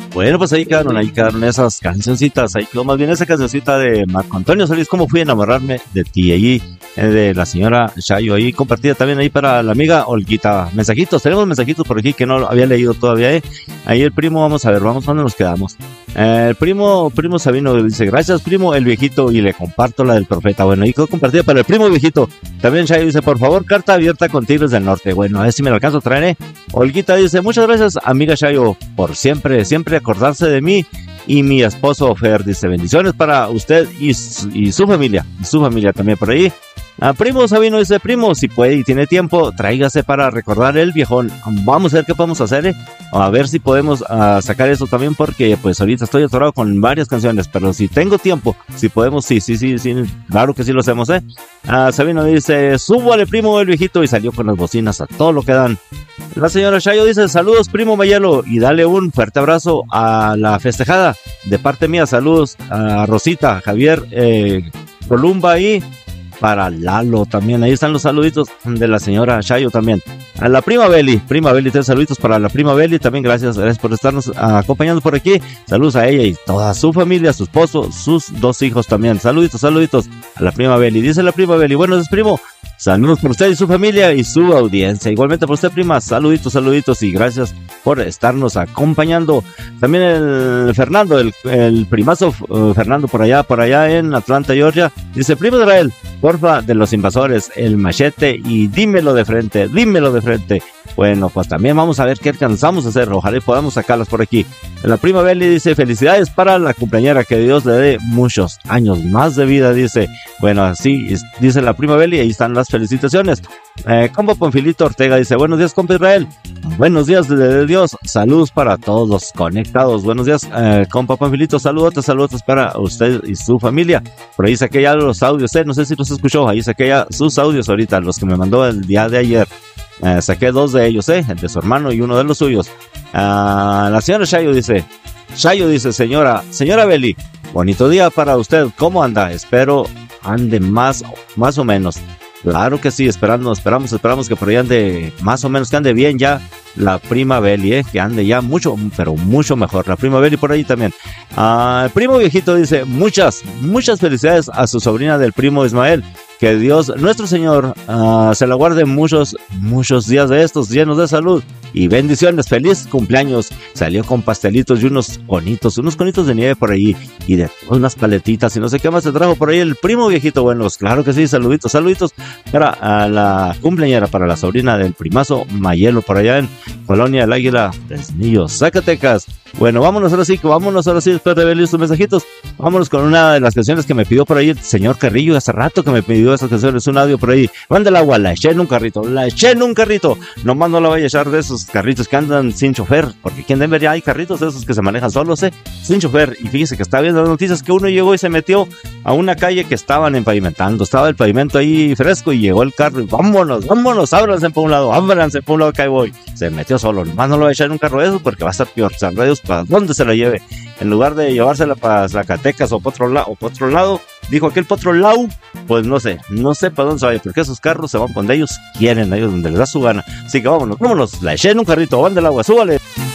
Bueno, pues ahí quedaron esas cancioncitas. Ahí quedó más bien esa cancioncita de Marco Antonio Solís, ¿cómo fui a enamorarme de ti? Ahí, de la señora Chayo, ahí compartida también ahí para la amiga Olguita. Mensajitos, tenemos mensajitos por aquí que no había leído todavía, ¿eh? Ahí el primo, vamos a ver, vamos, ¿dónde nos quedamos? El primo Sabino dice, gracias primo, el viejito, y le comparto la del profeta. Bueno, ahí quedó compartida para el primo viejito. También Chayo dice, por favor, carta abierta con Tigres del Norte. Bueno, a ver si me lo alcanzo a traer, ¿eh? Olguita dice, muchas gracias, amiga Chayo, por siempre acordarse de mí y mi esposo Fer. Dice, bendiciones para usted y su familia también por ahí. Primo Sabino dice, primo, si puede y tiene tiempo, tráigase para recordar el viejón. Vamos a ver qué podemos hacer, a ver si podemos sacar eso también, porque pues ahorita estoy atorado con varias canciones, pero si tengo tiempo, si podemos, sí, claro que sí lo hacemos, Sabino dice, súbale primo el viejito, y salió con las bocinas a todo lo que dan. La señora Chayo dice, saludos primo Mayelo, y dale un fuerte abrazo a la festejada, de parte mía, saludos a Rosita, Javier, Columba y para Lalo también. Ahí están los saluditos de la señora Chayo también. A la prima Beli, tres saluditos para la prima Beli también. Gracias por estarnos acompañando por aquí. Saludos a ella y toda su familia, su esposo, sus dos hijos también. Saluditos a la prima Beli. Dice la prima Beli, buenos días primo, saludos por usted y su familia y su audiencia. Igualmente por usted prima, saluditos y gracias por estarnos acompañando. También el Fernando, el primazo Fernando por allá en Atlanta, Georgia. Dice, primo Israel, porfa, de los invasores, el machete y dímelo de frente. Bueno, pues también vamos a ver qué alcanzamos a hacer. Ojalá podamos sacarlas por aquí. La prima Beli dice, felicidades para la cumpleañera, que Dios le dé muchos años más de vida, dice. Bueno, así dice la prima Beli, ahí están las felicitaciones. Compa Panfilito Ortega dice, buenos días compa Israel, buenos días de Dios, saludos para todos los conectados. Buenos días compa Panfilito, saludos para usted y su familia. Por ahí saqué ya los audios, no sé si los escuchó, ahí saqué ya sus audios ahorita, los que me mandó el día de ayer. Saqué dos de ellos, el de su hermano y uno de los suyos. La señora Chayo dice, señora Beli, bonito día para usted, ¿cómo anda? Espero ande más o menos. Claro que sí, esperamos que por ahí ande más o menos, que ande bien ya la prima Beli, que ande ya mucho, pero mucho mejor. La prima Beli por ahí también. El primo viejito dice, muchas felicidades a su sobrina del primo Ismael. Que Dios, nuestro Señor, se la guarde muchos días de estos, llenos de salud y bendiciones. Feliz cumpleaños. Salió con pastelitos y unos conitos de nieve por ahí, y de unas paletitas y no sé qué más se trajo por ahí el primo viejito. Bueno, claro que sí, saluditos para a la cumpleañera, para la sobrina del primazo Mayelo, por allá en Colonia del Águila, Fresnillo, Zacatecas. Bueno, vámonos ahora sí, después de ver listos mensajitos, vámonos con una de las canciones que me pidió por ahí el señor Carrillo hace rato, que me pidió esas canciones, un audio por ahí. Van del agua, la eché en un carrito, nomás no la voy a echar de esos carritos que andan sin chofer, porque aquí en Denver ya hay carritos de esos que se manejan solos, sin chofer. Y fíjese que está viendo las noticias que uno llegó y se metió a una calle que estaban empavimentando, estaba el pavimento ahí fresco, y llegó el carro y vámonos, ábranse por un lado, que ahí voy. Se metió solo, nomás no lo voy a echar en un carro de esos porque va a estar peor. Sabrá Dios para dónde se la lleve. En lugar de llevársela para Zacatecas o para otro lado, dijo aquel para otro lado, pues no sé para dónde se vaya, porque esos carros se van donde ellos quieren, a ellos donde les da su gana. Así que vámonos, la eché en un carrito, van del agua, súbale.